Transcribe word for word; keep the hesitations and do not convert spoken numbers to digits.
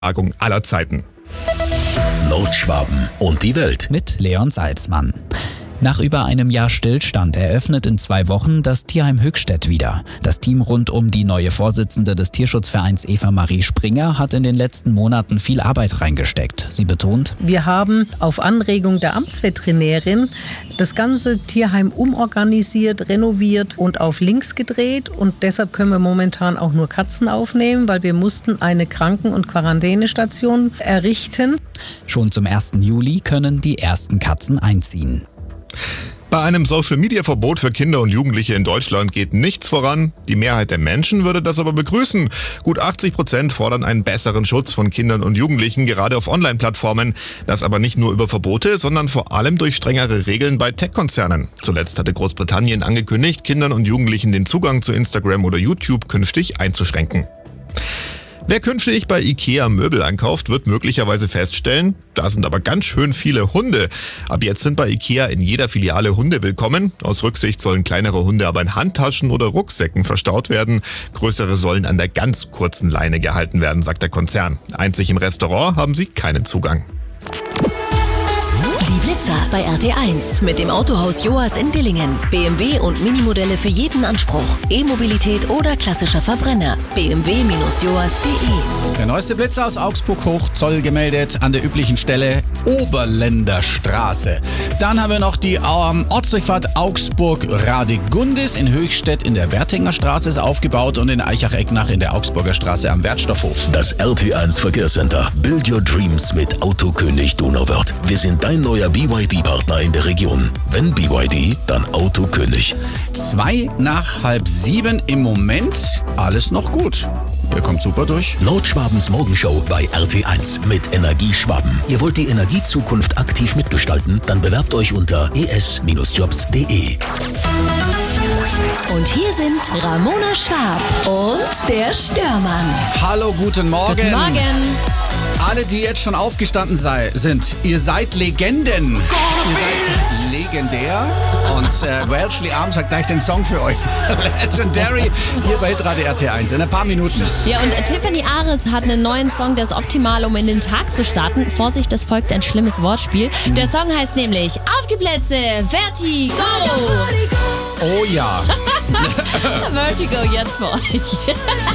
aller Zeiten. Nordschwaben und die Welt. Mit Leon Salzmann. Nach über einem Jahr Stillstand eröffnet in zwei Wochen das Tierheim Höchstädt wieder. Das Team rund um die neue Vorsitzende des Tierschutzvereins Eva-Marie Springer hat in den letzten Monaten viel Arbeit reingesteckt. Sie betont: Wir haben auf Anregung der Amtsveterinärin das ganze Tierheim umorganisiert, renoviert und auf links gedreht. Und deshalb können wir momentan auch nur Katzen aufnehmen, weil wir mussten eine Kranken- und Quarantänestation errichten. Schon zum ersten Juli können die ersten Katzen einziehen. Bei einem Social-Media-Verbot für Kinder und Jugendliche in Deutschland geht nichts voran. Die Mehrheit der Menschen würde das aber begrüßen. Gut achtzig Prozent fordern einen besseren Schutz von Kindern und Jugendlichen, gerade auf Online-Plattformen. Das aber nicht nur über Verbote, sondern vor allem durch strengere Regeln bei Tech-Konzernen. Zuletzt hatte Großbritannien angekündigt, Kindern und Jugendlichen den Zugang zu Instagram oder YouTube künftig einzuschränken. Wer künftig bei IKEA Möbel einkauft, wird möglicherweise feststellen, da sind aber ganz schön viele Hunde. Ab jetzt sind bei IKEA in jeder Filiale Hunde willkommen. Aus Rücksicht sollen kleinere Hunde aber in Handtaschen oder Rucksäcken verstaut werden. Größere sollen an der ganz kurzen Leine gehalten werden, sagt der Konzern. Einzig im Restaurant haben sie keinen Zugang. Die Blitzer bei R T eins mit dem Autohaus Joas in Dillingen. B M W und Minimodelle für jeden Anspruch. E-Mobilität oder klassischer Verbrenner. b m w Bindestrich joas punkt de. Der neueste Blitzer aus Augsburg hoch, Zoll gemeldet an der üblichen Stelle, Oberländer Straße. Dann haben wir noch die ähm, Ortsdurchfahrt Augsburg-Radegundis. In Höchstädt in der Wertinger Straße ist aufgebaut und in Eichach-Ecknach in der Augsburger Straße am Wertstoffhof. Das R T eins Verkehrscenter. Build your dreams mit Autokönig Donauwörth. Wir sind dein neuer B Y D-Partner in der Region. Wenn B Y D, dann Autokönig. Zwei nach halb sieben im Moment. Alles noch gut. Ihr kommt super durch. Nordschwabens Morgenshow bei R T eins mit Energieschwaben. Ihr wollt die Energiezukunft aktiv mitgestalten? Dann bewerbt euch unter e s Jobs punkt de. Und hier sind Ramona Schwab und der Störmann. Hallo, guten Morgen. Guten Morgen. Alle, die jetzt schon aufgestanden sei, sind, ihr seid Legenden. Ihr seid legendär. Und äh, Welshly Arms hat gleich den Song für euch. Legendary, hier bei Hitradio R T eins in ein paar Minuten. Ja, und Tiffany Ares hat einen neuen Song, der ist optimal, um in den Tag zu starten. Vorsicht, es folgt ein schlimmes Wortspiel. Der Song heißt nämlich Auf die Plätze, Vertigo. Oh ja. Vertigo jetzt für euch.